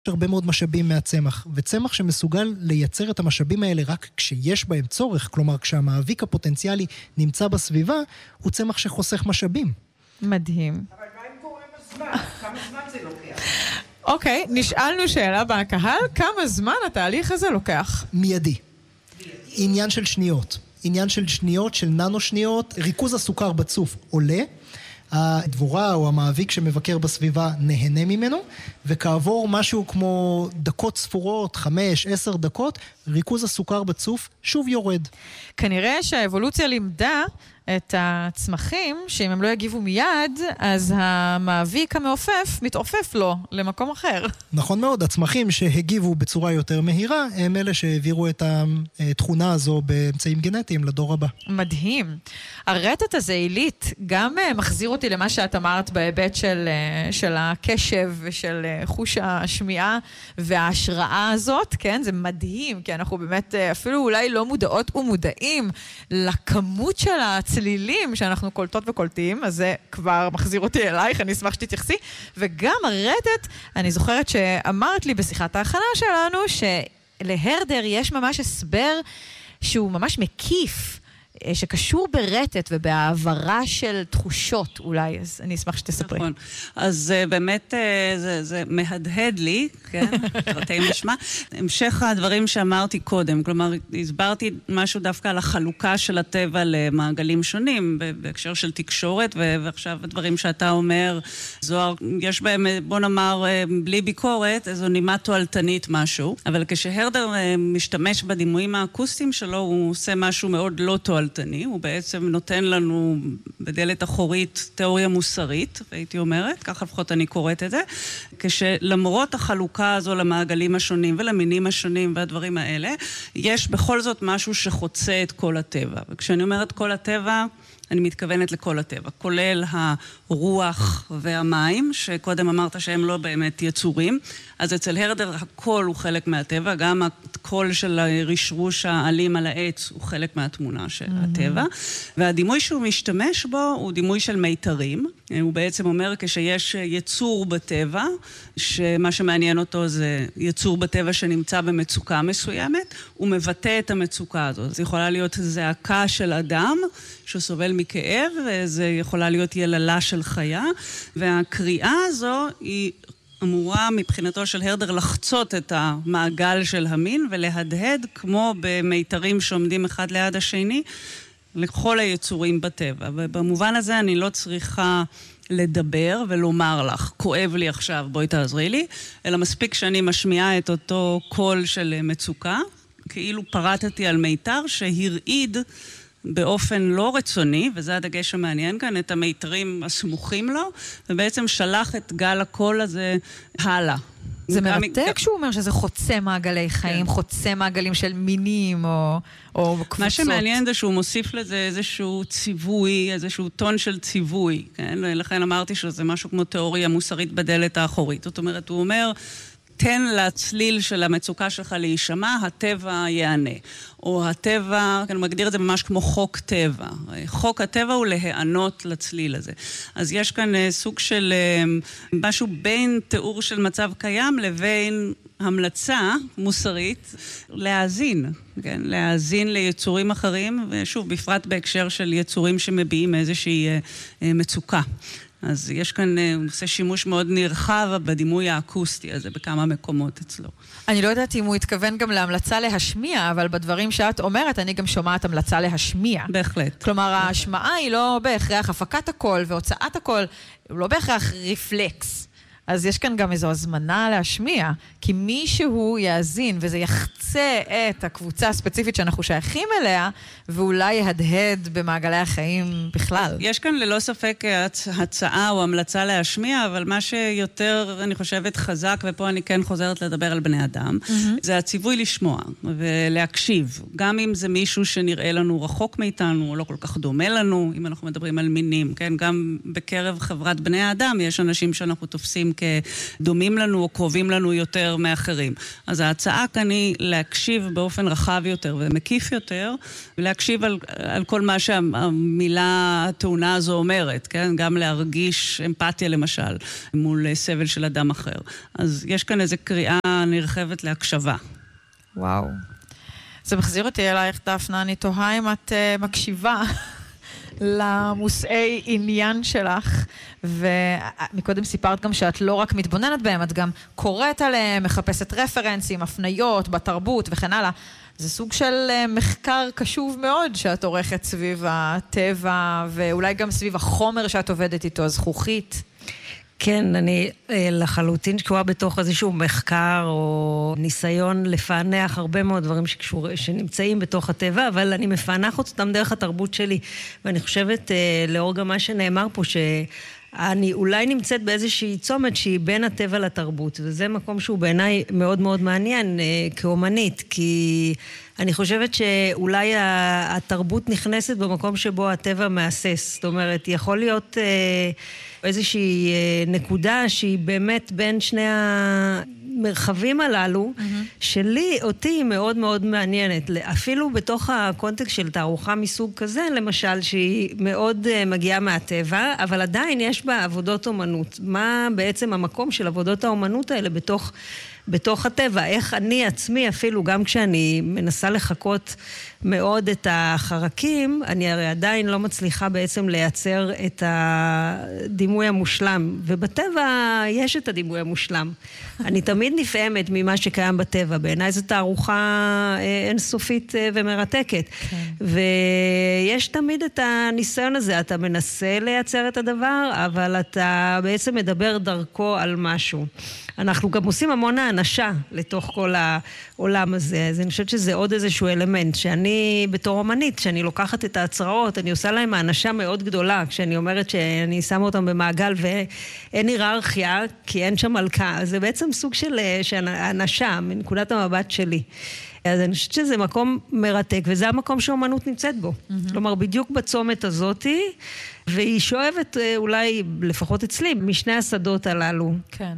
הרבה מאוד משאבים מהצמח, וצמח שמסוגל לייצר את המשאבים האלה רק כשיש בהם צורך, כלומר כשהמאביק הפוטנציאלי נמצא בסביבה, הוא צמח שחוסך משאבים. מדהים. אבל מה אם גורם הזמן? כמה זמן זה לוקח? אוקיי, נשאלנו שאלה בקהל, כמה זמן התהליך הזה לוקח? מיידי. עניין של שניות. עניין של שניות, של ננו שניות, ריכוז הסוכר בצוף עולה, הדבורה או המאביק שמבקר בסביבה נהנה ממנו, וכעבור משהו כמו דקות ספורות, 5-10 דקות, ריכוז הסוכר בצוף שוב יורד. כנראה שהאבולוציה לימדה את הצמחים, שאם הם לא יגיבו מיד, אז המאביק המעופף מתעופף לו למקום אחר. נכון מאוד, הצמחים שהגיבו בצורה יותר מהירה, הם אלה שהעבירו את התכונה הזו באמצעים גנטיים לדור הבא. מדהים. הרטט הזה, עילית, גם מחזיר אותי למה שאת אמרת בהיבט של הקשב ושל חוש השמיעה וההשראה הזאת, כן? זה מדהים, כי אנחנו באמת אפילו אולי לא מודעות ומודעים לכמות של הצלילים שאנחנו קולטות וקולטים, אז זה כבר מחזיר אותי אלייך, אני אשמח שתתייחסי. וגם הרטט, אני זוכרת שאמרת לי בשיחת ההכנה שלנו, שלהרדר יש ממש הסבר שהוא ממש מקיף, שקשור ברטט ובהעברה של תחושות אולי, אז אני אשמח שתספרי. נכון, אז באמת זה מהדהד לי, כן, תרתי משמע, המשך הדברים שאמרתי קודם, כלומר, הסברתי משהו דווקא על החלוקה של הטבע למעגלים שונים, בהקשר של תקשורת, ועכשיו הדברים שאתה אומר, זוהר, יש בהם, בוא נאמר, בלי ביקורת, איזו נימה תועלתנית משהו, אבל כשהרדר משתמש בדימויים האקוסטיים שלו, הוא עושה משהו מאוד לא תועלתני, הוא בעצם נותן לנו בדלת אחורית תיאוריה מוסרית, הייתי אומרת, ככה לפחות אני קוראת את זה, כשלמרות החלוקה הזו למעגלים השונים ולמינים השונים והדברים האלה, יש בכל זאת משהו שחוצה את כל הטבע. וכשאני אומרת כל הטבע, אני מתכוונת לכל הטבע, כולל הרוח והמים, שקודם אמרת שהם לא באמת יצורים, אז אצל הרדר הכל הוא חלק מהטבע, גם הקול של הרשרוש העלים על העץ הוא חלק מהתמונה של הטבע, והדימוי שהוא משתמש בו הוא דימוי של מיתרים, הוא בעצם אומר כשיש יצור בטבע, שמה שמעניין אותו זה יצור בטבע שנמצא במצוקה מסוימת, הוא מבטא את המצוקה הזאת. זה יכולה להיות זעקה של אדם שסובל מכאב, וזה יכולה להיות יללה של חיה, והקריאה הזו היא אמורה מבחינתו של הרדר לחצות את המעגל של המין ולהדהד כמו במיתרים שעומדים אחד ליד השני לכל היצורים בטבע. ובמובן הזה אני לא צריכה לדבר ולומר לך, כואב לי עכשיו, בואי תעזרי לי, אלא מספיק שאני משמיעה את אותו קול של מצוקה, כאילו פרטתי על מיתר שהרעיד באופן לא רצוני, וזה הדגש המעניין כאן, את המיתרים הסמוכים לו, ובעצם שלח את גל הקול הזה הלאה. זה מרתק שהוא אומר שזה חוצה מעגלי חיים, חוצה מעגלים של מינים או קבוצות. מה שמעניין זה שהוא מוסיף לזה איזשהו ציווי, איזשהו טון של ציווי, כן? לכן אמרתי שזה משהו כמו תיאוריה מוסרית בדלת האחורית. זאת אומרת, הוא אומר, תן לצליל של המצוקה שלך להישמע, הטבע יענה. או הטבע, אני מגדיר את זה ממש כמו חוק טבע. חוק הטבע הוא להיענות לצליל הזה. אז יש כאן סוג של משהו בין תיאור של מצב קיים לבין המלצה מוסרית להאזין, כן? להאזין ליצורים אחרים, ושוב, בפרט בהקשר של יצורים שמביעים איזושהי מצוקה. אז יש כאן, הוא עושה שימוש מאוד נרחב בדימוי האקוסטי הזה בכמה מקומות אצלו. אני לא יודעת אם הוא התכוון גם להמלצה להשמיע, אבל בדברים שאת אומרת, אני גם שומעת המלצה להשמיע. בהחלט. כלומר, ההשמעה היא לא בהכרח הפקת הקול והוצאת הקול, הוא לא בהכרח רפלקס. אז יש כאן גם איזו הזמנה להשמיע, כי מישהו יאזין, וזה יחצה את הקבוצה הספציפית שאנחנו שייכים אליה, ואולי יהדהד במעגלי החיים בכלל. יש כאן ללא ספק הצעה או המלצה להשמיע, אבל מה שיותר, אני חושבת, חזק, ופה אני כן חוזרת לדבר על בני אדם, זה הציווי לשמוע ולהקשיב. גם אם זה מישהו שנראה לנו רחוק מאיתנו, או לא כל כך דומה לנו, אם אנחנו מדברים על מינים, כן? גם בקרב חברת בני האדם, יש אנשים שאנחנו תופסים מרגישים כדומים לנו או קרובים לנו יותר מאחרים. אז ההצעה כאן היא להקשיב באופן רחב יותר ומקיף יותר, ולהקשיב על כל מה שהמילה התאונה הזו אומרת, כן? גם להרגיש אמפתיה למשל, מול סבל של אדם אחר. אז יש כאן איזו קריאה נרחבת להקשבה. וואו. זה מחזיר אותי אלייך, דפנה, אני תוהה אם את מקשיבה למושאי עניין שלך, ומקודם סיפרת גם שאת לא רק מתבוננת בהם, את גם קוראת עליהם, מחפשת רפרנסים, הפניות, בתרבות וכן הלאה. זה סוג של מחקר קשוב מאוד שאת עורכת סביב הטבע, ואולי גם סביב החומר שאת עובדת איתו, הזכוכית. כן, אני לחלוטין שקורה בתוך איזשהו מחקר או ניסיון לפענח הרבה מאוד דברים שנמצאים בתוך הטבע, אבל אני מפענח אותם דרך התרבות שלי. ואני חושבת, לאור גם מה שנאמר פה, שאני אולי נמצאת באיזושהי צומת שהיא בין הטבע לתרבות, וזה מקום שהוא בעיניי מאוד מאוד מעניין כאומנית, כי אני חושבת שאולי התרבות נכנסת במקום שבו הטבע מעסס. זאת אומרת, יכול להיות איזושהי נקודה שהיא באמת בין שני המרחבים הללו, אותי היא מאוד מאוד מעניינת. אפילו בתוך הקונטקסט של תערוכה מסוג כזה, למשל, שהיא מאוד מגיעה מהטבע, אבל עדיין יש בה עבודות אומנות. מה בעצם המקום של עבודות האומנות האלה בתוך הטבע? איך אני עצמי, אפילו גם כשאני מנסה לחכות מאוד את החרקים, אני הרי עדיין לא מצליחה בעצם לייצר את הדימוי המושלם. ובטבע יש את הדימוי המושלם. אני תמיד נפעמת ממה שקיים בטבע. בעיניי זו תערוכה אינסופית ומרתקת. ויש תמיד את הניסיון הזה. אתה מנסה לייצר את הדבר, אבל אתה בעצם מדבר דרכו על משהו. אנחנו גם עושים המון האנשה לתוך כל העולם הזה. אז אני חושבת שזה עוד איזשהו אלמנט, שאני בתור אומנית, שאני לוקחת את ההצרעות, אני עושה להם האנשה מאוד גדולה, כשאני אומרת שאני שמה אותם במעגל ואין היררכיה, כי אין שם מלכה. אז זה בעצם סוג של האנשה, מנקודת המבט שלי. אז אני חושבת שזה מקום מרתק, וזה המקום שהאומנות נמצאת בו. כלומר, בדיוק בצומת הזאת, והיא שואבת אולי, לפחות אצלי, משני השדות הללו. כן.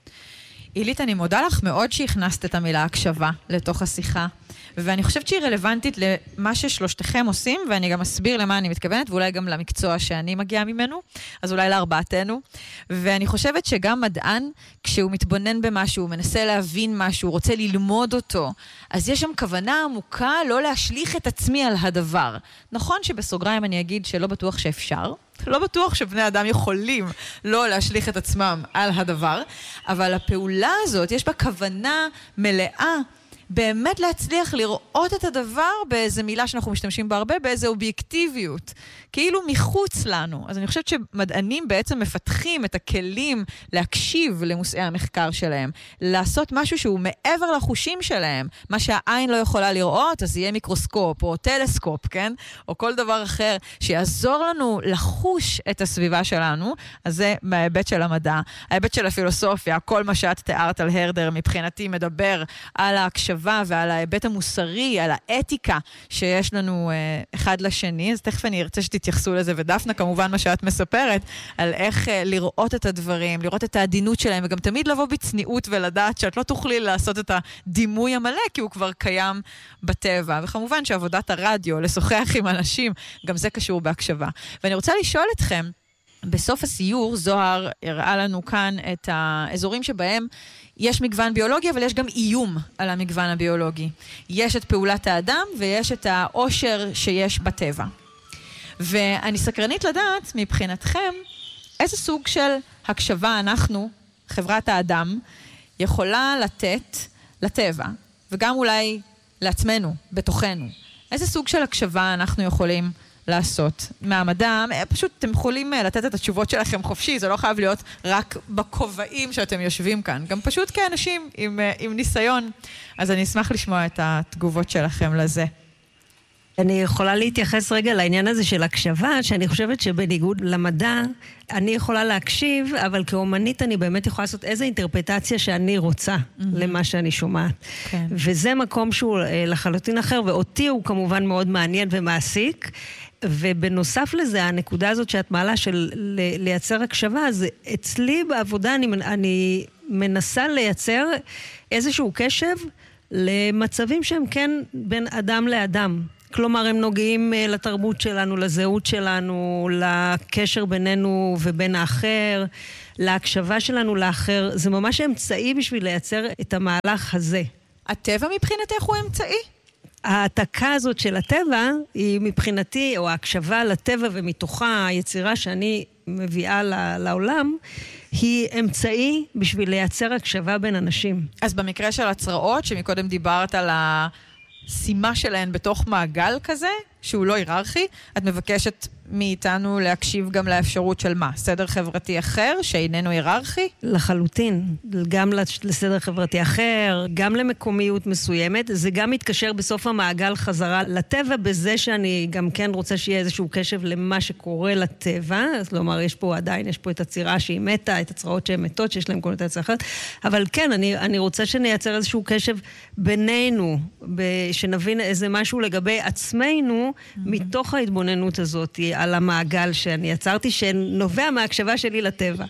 אילית, אני מודה לך מאוד שהכנסת את המילה הקשבה לתוך השיחה, ואני חושבת שהיא רלוונטית למה ששלושתכם עושים, ואני גם אסביר למה אני מתכוונת, ואולי גם למקצוע שאני מגיעה ממנו, אז אולי לארבעתנו. ואני חושבת שגם מדען, כשהוא מתבונן במשהו, הוא מנסה להבין משהו, הוא רוצה ללמוד אותו, אז יש שם כוונה עמוקה לא להשליך את עצמי על הדבר. נכון שבסוגריים אני אגיד שלא בטוח שאפשר, לא בטוח שבני אדם יכולים לא להשליך את עצמם על הדבר, אבל הפעולה הזאת, יש בה כוונה מלאה, באמת להצליח לראות את הדבר באיזו מילה שאנחנו משתמשים בה הרבה, באיזו אובייקטיביות, כאילו מחוץ לנו. אז אני חושבת שמדענים בעצם מפתחים את הכלים להקשיב למושאי המחקר שלהם, לעשות משהו שהוא מעבר לחושים שלהם, מה שהעין לא יכולה לראות, אז יהיה מיקרוסקופ או טלסקופ, כן? או כל דבר אחר שיעזור לנו לחוש את הסביבה שלנו, אז זה מההיבט של המדע. ההיבט של הפילוסופיה, כל מה שאת תיארת על הרדר מבחינתי מדבר על ההקשבה ועל ההיבט המוסרי, על האתיקה שיש לנו אחד לשני, אז תכף אני ארצה שתתייחסו לזה, ודפנה כמובן מה שאת מספרת, על איך לראות את הדברים, לראות את העדינות שלהם, וגם תמיד לבוא בצניעות ולדעת שאת לא תוכלי לעשות את הדימוי המלא, כי הוא כבר קיים בטבע, וכמובן שעבודת הרדיו, לשוחח עם אנשים, גם זה קשור בהקשבה. ואני רוצה לשאול אתכם, בסוף הסיור, זוהר הראה לנו כאן את האזורים שבהם יש מגוון ביולוגי, אבל יש גם איום על המגוון הביולוגי. יש את פעולת האדם, ויש את העושר שיש בטבע. ואני סקרנית לדעת, מבחינתכם, איזה סוג של הקשבה אנחנו, חברת האדם, יכולה לתת לטבע, וגם אולי לעצמנו, בתוכנו. איזה סוג של הקשבה אנחנו יכולים לעשות מהמדע? פשוט אתם יכולים לתת את התשובות שלכם חופשי, זה לא חייב להיות רק בכובעים שאתם יושבים כאן, גם פשוט כאנשים עם ניסיון. אז אני אשמח לשמוע את התגובות שלכם לזה. אני יכולה להתייחס רגע לעניין הזה של הקשבה, שאני חושבת שבניגוד למדע, אני יכולה להקשיב, אבל כאומנית אני באמת יכולה לעשות איזו אינטרפטציה שאני רוצה למה שאני שומעת. כן. וזה מקום שהוא לחלוטין אחר, ואותי הוא כמובן מאוד מעניין ומעסיק. ובנוסף לזה, הנקודה הזאת שאת מעלה של לייצר הקשבה, אז אצלי בעבודה אני מנסה לייצר איזשהו קשב למצבים שהם כן בין אדם לאדם. כלומר, הם נוגעים לתרבות שלנו, לזהות שלנו, לקשר בינינו ובין האחר, להקשבה שלנו לאחר. זה ממש אמצעי בשביל לייצר את המהלך הזה. הטבע מבחינתך הוא אמצעי? ההעתקה הזאת של הטבע היא מבחינתי, או ההקשבה לטבע ומתוכה היצירה שאני מביאה לעולם, היא אמצעי בשביל לייצר הקשבה בין אנשים. אז במקרה של הצרעות, שמקודם דיברת על השימה שלהן בתוך מעגל כזה, שהוא לא היררכי, את מבקשת מאיתנו להקשיב גם לאפשרות של מה? סדר חברתי אחר שאיננו היררכי? לחלוטין. גם לסדר חברתי אחר, גם למקומיות מסוימת. זה גם מתקשר בסוף המעגל חזרה לטבע, בזה שאני גם כן רוצה שיהיה איזשהו קשב למה שקורה לטבע. כלומר, יש פה את הצירה שהיא מתה, את הצרעות שהן מתות, שיש להן קונוטציה אחרת. אבל כן, אני רוצה שנייצר איזשהו קשב בינינו, שנבין איזה משהו לגבי עצמנו, מתוך ההתבוננות הזאת על המעגל שאני יצרתי, שנובע מההקשבה שלי לטבע.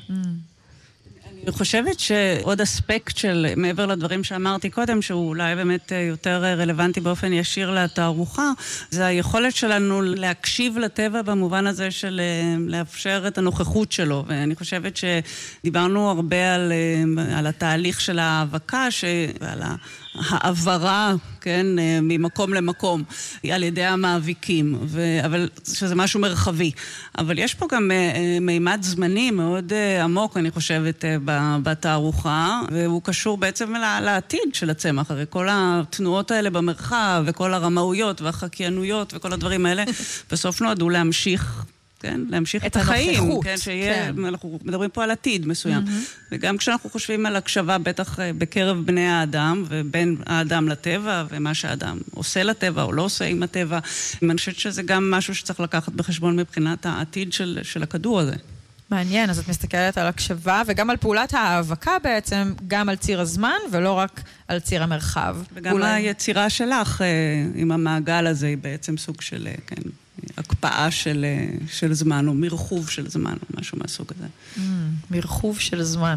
אני חושבת שעוד אספקט של, מעבר לדברים שאמרתי קודם, שהוא אולי באמת יותר רלוונטי באופן ישיר לתערוכה, זה היכולת שלנו להקשיב לטבע במובן הזה של לאפשר את הנוכחות שלו. ואני חושבת שדיברנו הרבה על התהליך של ההאבקה, על העברה, כן, ממקום למקום, על ידי המאביקים, אבל שזה משהו מרחבי. אבל יש פה גם מימד זמני מאוד עמוק, אני חושבת, בתערוכה, והוא קשור בעצם לעתיד של הצמח. הרי כל התנועות האלה במרחב, וכל הרמאויות והחקיינויות וכל הדברים האלה, בסוף נועדו להמשיך, כן? להמשיך את החיים, כן? שיהיה, אנחנו מדברים פה על עתיד מסוים. וגם כשאנחנו חושבים על הקשבה, בטח בקרב בני האדם, ובין האדם לטבע, ומה שהאדם עושה לטבע או לא עושה עם הטבע, אני חושבת שזה גם משהו שצריך לקחת בחשבון מבחינת העתיד של הכדור הזה. מעניין, אז את מסתכלת על הקשבה, וגם על פעולת ההאבקה בעצם, גם על ציר הזמן, ולא רק על ציר המרחב. וגם היצירה שלך עם המעגל הזה, היא בעצם סוג של, כן, הקפאה של זמן, או מרחוב של זמן, או משהו מהסוג הזה. מרחוב של זמן.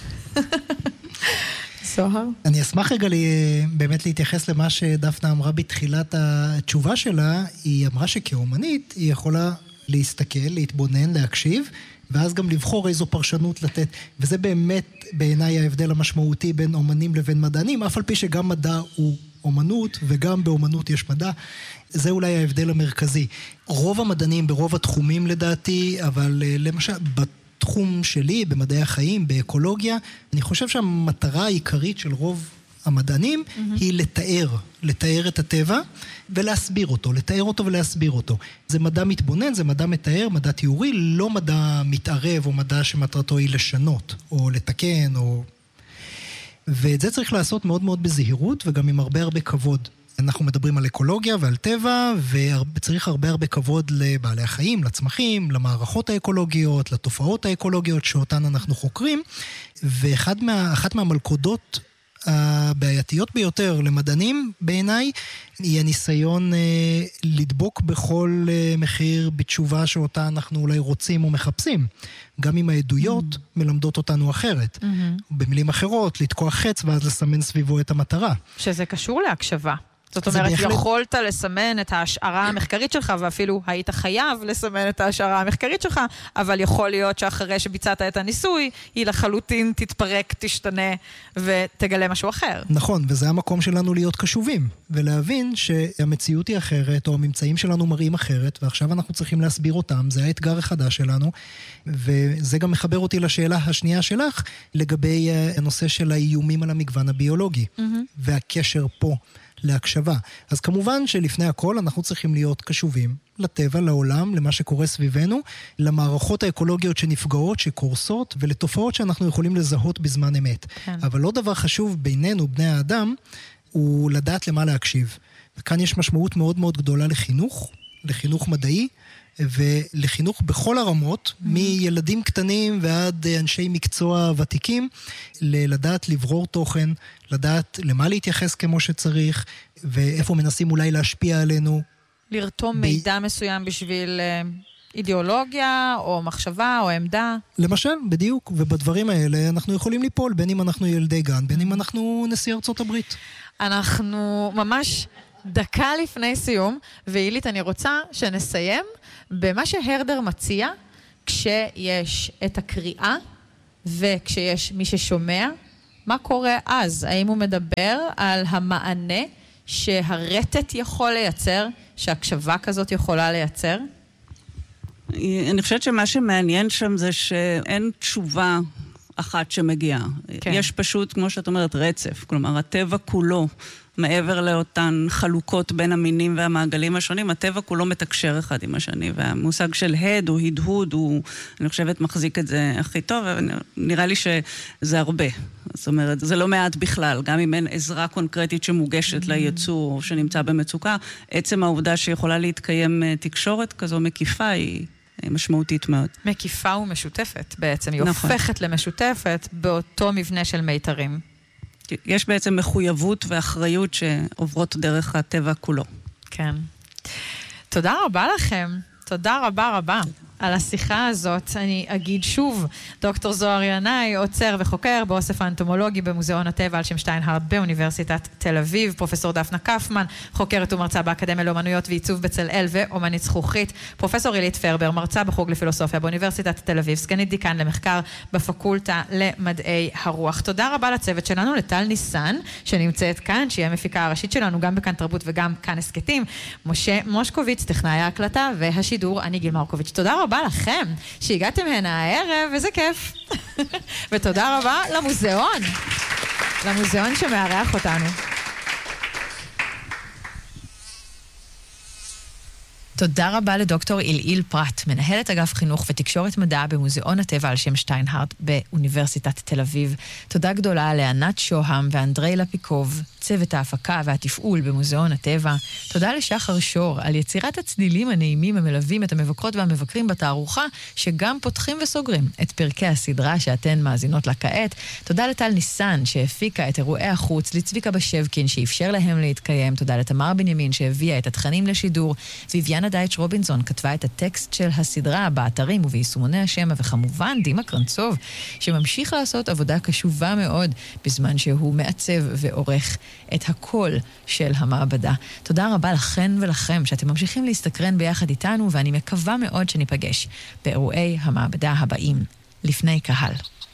זוהר? אני אשמח רגע באמת להתייחס למה שדפנה אמרה בתחילת התשובה שלה. היא אמרה שכאומנית היא יכולה להסתכל, להתבונן, להקשיב, ואז גם לבחור איזו פרשנות לתת. וזה באמת בעיניי ההבדל המשמעותי בין אומנים לבין מדענים, אף על פי שגם מדע הוא אומנות, וגם באומנות יש מדע. זה אולי ההבדל המרכזי. רוב המדענים ברוב התחומים לדעתי, אבל למשל בתחום שלי, במדעי החיים, באקולוגיה, אני חושב שהמטרה העיקרית של רוב המדענים היא לתאר את הטבע ולהסביר אותו, לתאר אותו ולהסביר אותו. זה מדע מתבונן, זה מדע מתאר, מדע תיאורי, לא מדע מתערב או מדע שמטרתו היא לשנות או לתקן ואת זה צריך לעשות מאוד מאוד בזהירות וגם עם הרבה כבוד. אנחנו מדברים על אקולוגיה ועל טבע, וצריך הרבה כבוד לבעלי החיים, לצמחים, למערכות האקולוגיות, לתופעות האקולוגיות שאותן אנחנו חוקרים, ואחת מהמלכודות הבעייתיות ביותר למדענים בעיניי, היא הניסיון לדבוק בכל מחיר בתשובה שאותה אנחנו אולי רוצים או מחפשים. גם אם העדויות מלמדות אותנו אחרת. במילים אחרות, לתקוע חץ ואז לסמן סביבו את המטרה. שזה קשור להקשבה. זאת אומרת, יכולת לסמן את ההשערה המחקרית שלך, ואפילו היית חייב לסמן את ההשערה המחקרית שלך, אבל יכול להיות שאחרי שביצעת את הניסוי, היא לחלוטין תתפרק, תשתנה, ותגלה משהו אחר. נכון, וזה המקום שלנו להיות קשובים, ולהבין שהמציאות היא אחרת, או הממצאים שלנו מראים אחרת, ועכשיו אנחנו צריכים להסביר אותם, זה האתגר החדש שלנו, וזה גם מחבר אותי לשאלה השנייה שלך, לגבי הנושא של האיומים על המגוון הביולוגי, והקשר פה. להקשבה. אז כמובן שלפני הכל אנחנו צריכים להיות קשובים לטבע, לעולם, למה שקורה סביבנו, למערכות האקולוגיות שנפגעות, שקורסות, ולתופעות שאנחנו יכולים לזהות בזמן אמת. כן. אבל לא דבר חשוב בינינו, בני האדם, הוא לדעת למה להקשיב. וכאן יש משמעות מאוד מאוד גדולה לחינוך מדעי, ולחינוך בכל הרמות, מילדים קטנים ועד אנשי מקצוע ותיקים, לדעת לברור תוכן, לדעת למה להתייחס כמו שצריך, ואיפה מנסים אולי להשפיע עלינו, לרתום מידע מסוים בשביל אידיאולוגיה, או מחשבה, או עמדה. למשל, בדיוק, ובדברים האלה אנחנו יכולים ליפול, בין אם אנחנו ילדי גן, בין אם אנחנו נשיא ארצות הברית. אנחנו ממש דקה לפני סיום, ואילית, אני רוצה שנסיים במה שהרדר מציע, כשיש את הקריאה, וכשיש מי ששומע, מה קורה אז? האם הוא מדבר על המענה שהרטט יכול לייצר, שהקשבה כזאת יכולה לייצר? אני חושבת שמה שמעניין שם זה שאין תשובה אחת שמגיעה. כן. יש פשוט, כמו שאת אומרת, רצף. כלומר, הטבע כולו, מעבר לאותן חלוקות בין המינים והמעגלים השונים, הטבע כולו מתקשר אחד עם השני, והמושג של הד או הדהוד, אני חושבת, מחזיק את זה הכי טוב, ונראה לי שזה הרבה. זאת אומרת, זה לא מעט בכלל, גם אם אין עזרה קונקרטית שמוגשת ליצור או שנמצא במצוקה, עצם העובדה שיכולה להתקיים תקשורת כזו מקיפה היא משמעותית מאוד. מקיפה ומשותפת בעצם, היא נכון. הופכת למשותפת באותו מבנה של מיתרים. יש בעצם מחויבות ואחריות שעוברות דרך הטבע כולו. כן. תודה רבה לכם. תודה רבה רבה על השיחה הזאת. אני אגיד שוב, דוקטור זוהר ינאי, עוצר וחוקר באוסף האנטומולוגי במוזיאון הטבע על שם שטיינהרט באוניברסיטת תל אביב, פרופסור דפנה קפמן, חוקרת ומרצה באקדמיה לאומנויות ועיצוב בצלאל ואומנית זכוכית, פרופסור אילית פרבר, מרצה בחוג לפילוסופיה באוניברסיטת תל אביב, סגנית דיקן למחקר בפקולטה למדעי הרוח. תודה רבה לצוות שלנו, לטל ניסן, שנמצאת כאן, שהיא המפיקה הראשית שלנו, גם בכאן תרבות וגם כאן הסקטים, משה מושקוביץ, טכנאי ההקלטה והשידור, אני גיל מרקוביץ'. תודה רבה לכם שהגעתם הנה הערב, וזה כיף. ותודה רבה למוזיאון שמארח אותנו. תודה רבה לדוקטור איליל פרט, מנהלת אגף חינוך ותקשורת מדע במוזיאון הטבע על שם שטיינהרט באוניברסיטת תל אביב. תודה גדולה לענת שוהם ואנדרי לפיקוב, צוות ההפקה והתפעול במוזיאון הטבע. תודה לשחר שור על יצירת הצלילים הנעימים המלווים את המבקרות והמבקרים בתערוכה, שגם פותחים וסוגרים את פרקי הסדרה שאתן מאזינות לה כעת. תודה לטל ניסן שהפיקה את אירועי החוץ, לצביקה בשבקין שאפשר להם להתקיים. תודה לתמר בנימין שהביאה את התכנים לשידור. ויביאנה דייטש רובינזון כתבה את הטקסט של הסדרה באתרים וביישומוני השמע, וכמובן דימה קרנצוב שממשיך לעשות עבודה קשובה מאוד בזמן שהוא מעצב ועורך את הקול של המעבדה. תודה רבה לכן ולכם שאתם ממשיכים להסתקרן ביחד איתנו, ואני מקווה מאוד שניפגש באירועי המעבדה הבאים לפני קהל.